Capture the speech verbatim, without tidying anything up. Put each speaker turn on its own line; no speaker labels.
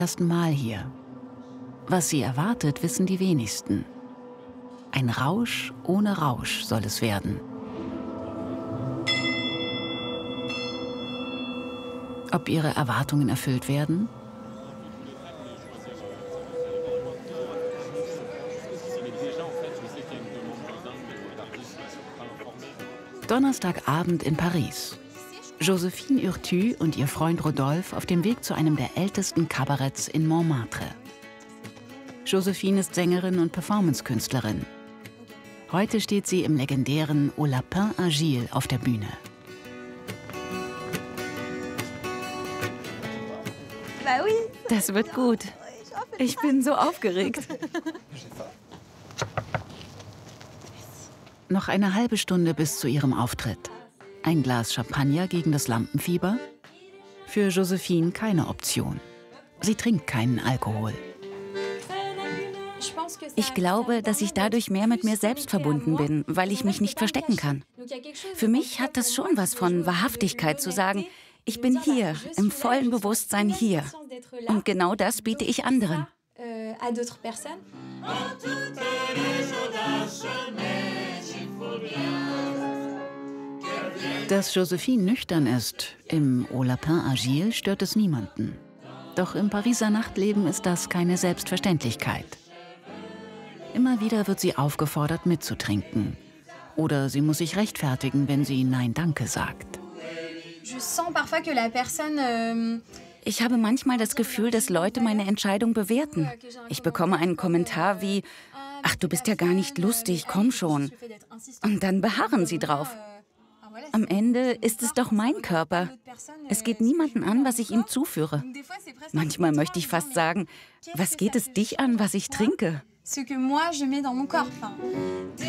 ersten Mal hier. Was sie erwartet, wissen die wenigsten. Ein Rausch ohne Rausch soll es werden. Ob ihre Erwartungen erfüllt werden? Donnerstagabend in Paris. Joséphine Urtu und ihr Freund Rodolphe auf dem Weg zu einem der ältesten Kabaretts in Montmartre. Joséphine ist Sängerin und Performancekünstlerin. Heute steht sie im legendären Au Lapin Agile auf der Bühne.
Das wird gut. Ich bin so aufgeregt.
Noch eine halbe Stunde bis zu ihrem Auftritt. Ein Glas Champagner gegen das Lampenfieber? Für Joséphine keine Option. Sie trinkt keinen Alkohol.
Ich glaube, dass ich dadurch mehr mit mir selbst verbunden bin, weil ich mich nicht verstecken kann. Für mich hat das schon was von Wahrhaftigkeit zu sagen, ich bin hier, im vollen Bewusstsein hier. Und genau das biete ich anderen.
Dass Joséphine nüchtern ist, im Au Lapin Agile, stört es niemanden. Doch im Pariser Nachtleben ist das keine Selbstverständlichkeit. Immer wieder wird sie aufgefordert, mitzutrinken. Oder sie muss sich rechtfertigen, wenn sie Nein, danke sagt.
Ich habe manchmal das Gefühl, dass Leute meine Entscheidung bewerten. Ich bekomme einen Kommentar wie, ach, du bist ja gar nicht lustig, komm schon. Und dann beharren sie drauf. Am Ende ist es doch mein Körper. Es geht niemanden an, was ich ihm zuführe. Manchmal möchte ich fast sagen, was geht es dich an, was ich trinke?